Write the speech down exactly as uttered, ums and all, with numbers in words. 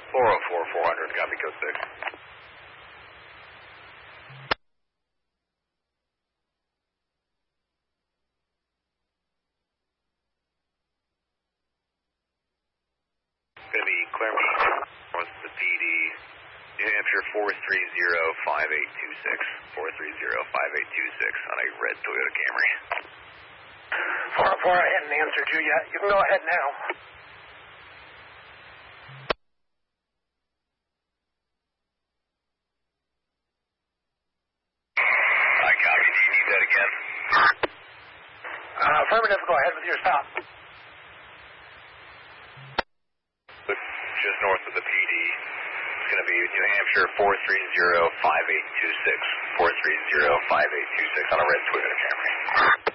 four oh four, four hundred, copy, code six. Going to be Claremont, north of the P D, New Hampshire four three zero, five eight two six, four three zero, five eight two six on a red Toyota Camry. four oh four, I hadn't answered you yet. You can go ahead now. I copy. Do you need that again? Uh, affirmative, go ahead with your stop. Just north of the P D. It's going to be New Hampshire four three zero, five eight two six, four three zero, five eight two six on a red Toyota Camry.